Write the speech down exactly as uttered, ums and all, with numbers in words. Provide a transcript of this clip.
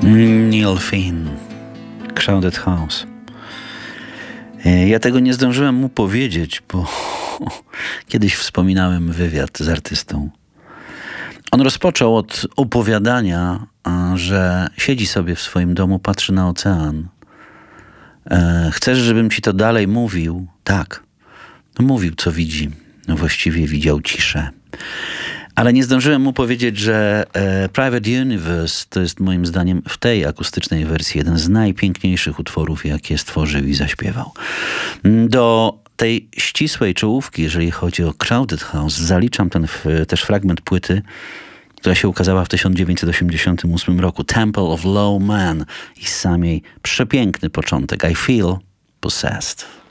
Neil Finn, Crowded House. Ja tego nie zdążyłem mu powiedzieć, bo kiedyś wspominałem wywiad z artystą. On rozpoczął od opowiadania, że siedzi sobie w swoim domu, patrzy na ocean. Chcesz, żebym ci to dalej mówił? Tak. No mówił, co widzi. No właściwie widział ciszę. Ale nie zdążyłem mu powiedzieć, że e, Private Universe to jest moim zdaniem w tej akustycznej wersji jeden z najpiękniejszych utworów, jakie stworzył i zaśpiewał. Do tej ścisłej czołówki, jeżeli chodzi o Crowded House, zaliczam ten f, też fragment płyty, która się ukazała w tysiąc dziewięćset osiemdziesiątym ósmym roku, Temple of Low Man i sam jej przepiękny początek, I Feel Possessed.